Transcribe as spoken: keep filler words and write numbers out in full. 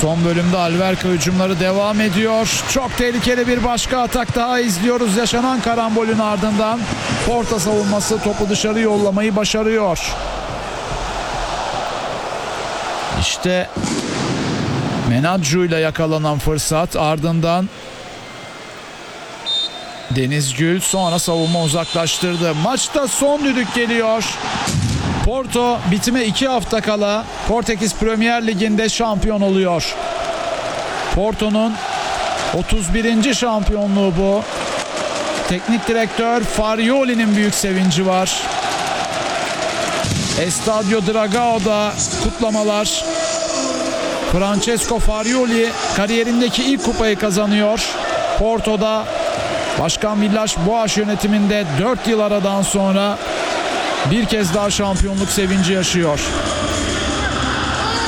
Son bölümde Alverca hücumları devam ediyor. Çok tehlikeli bir başka atak daha izliyoruz. Yaşanan karambolün ardından Porto savunması topu dışarı yollamayı başarıyor. İşte Menadju ile yakalanan fırsat, ardından Deniz Gül, sonra savunma uzaklaştırdı. Maçta son düdük geliyor. Porto bitime iki hafta kala Portekiz Premier Ligi'nde şampiyon oluyor. Porto'nun otuz birinci şampiyonluğu bu. Teknik direktör Farioli'nin büyük sevinci var. Estadio Dragao'da kutlamalar. Francesco Farioli kariyerindeki ilk kupayı kazanıyor. Porto'da Başkan Villas Boas yönetiminde dört yıl aradan sonra bir kez daha şampiyonluk sevinci yaşıyor.